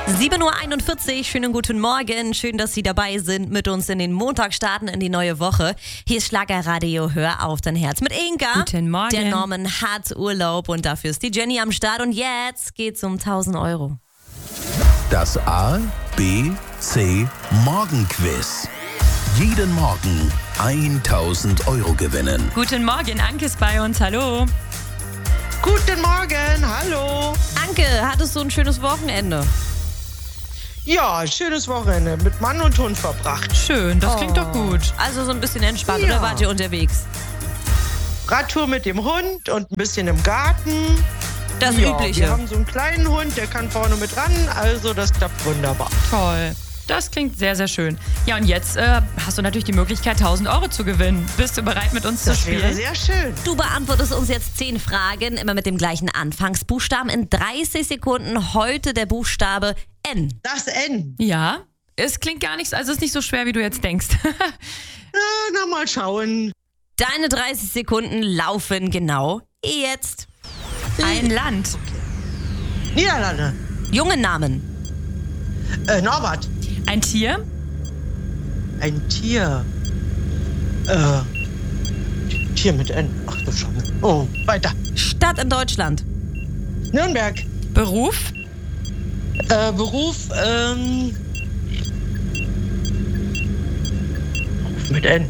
7:41 Uhr, schönen guten Morgen. Schön, dass Sie dabei sind, mit uns in den Montag starten in die neue Woche. Hier ist Schlagerradio, hör auf dein Herz mit Inka. Guten Morgen. Der Norman hat Urlaub und dafür ist die Jenny am Start. Und jetzt geht's um 1.000 Euro. Das A, B, C Morgenquiz. Jeden Morgen 1.000 Euro gewinnen. Guten Morgen, Anke ist bei uns, hallo. Guten Morgen, hallo. Anke, hattest du ein schönes Wochenende? Ja, schönes Wochenende mit Mann und Hund verbracht. Schön, das klingt doch gut. Also so ein bisschen entspannt, Ja. oder wart ihr unterwegs? Radtour mit dem Hund und ein bisschen im Garten. Das Ja, Übliche. wir haben so einen kleinen Hund, der kann vorne mit ran, also das klappt wunderbar. Toll. Das klingt sehr, sehr schön. Ja, und jetzt hast du natürlich die Möglichkeit, 1.000 Euro zu gewinnen. Bist du bereit, mit uns Das zu wäre spielen? sehr schön. Du beantwortest uns jetzt 10 Fragen, immer mit dem gleichen Anfangsbuchstaben. In 30 Sekunden heute der Buchstabe N. Das N. Ja, es klingt gar nicht, also es ist nicht so schwer, wie du jetzt denkst. Na, mal schauen. Deine 30 Sekunden laufen genau jetzt. Ein Land, Niederlande. Jungen Namen. Norbert. ein Tier, Ein Tier. Tier mit N. Ach du Schande. Oh, weiter. Stadt in Deutschland. Nürnberg. Beruf, Beruf, Beruf mit N.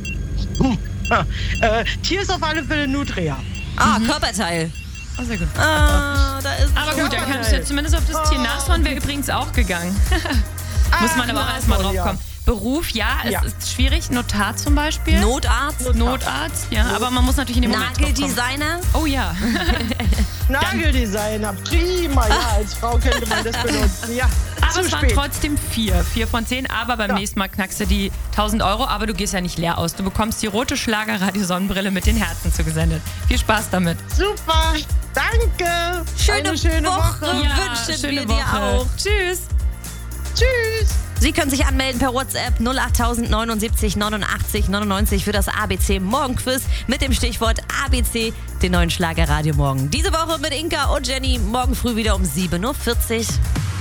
Tier ist auf alle Fälle Nutria. Körperteil. oh, sehr gut. Da ist Aber gut, dann kannst du jetzt zumindest auf das Tier nachschauen, wäre übrigens auch gegangen. Muss man aber auch erstmal drauf kommen. Beruf, ja, es Ja. ist schwierig. Notar zum Beispiel. Notarzt. Notarzt, ja, aber man muss natürlich in dem Moment drauf kommen. Nageldesigner. Oh ja. Nageldesigner, prima. Ja, als Frau könnte man das benutzen. Ja, Aber zu es waren spät. trotzdem 4 von 10. Aber beim nächsten Mal knackst du die 1.000 Euro. Aber du gehst ja nicht leer aus. Du bekommst die rote Schlagerradio-Sonnenbrille mit den Herzen zugesendet. Viel Spaß damit. Super, danke. Eine schöne Woche. Wünschen wir dir auch. Tschüss. Tschüss. Sie können sich anmelden per WhatsApp 08000 79 89 99 für das ABC Morgenquiz mit dem Stichwort ABC, den neuen Schlagerradio Morgen. Diese Woche mit Inka und Jenny, morgen früh wieder um 7:40 Uhr.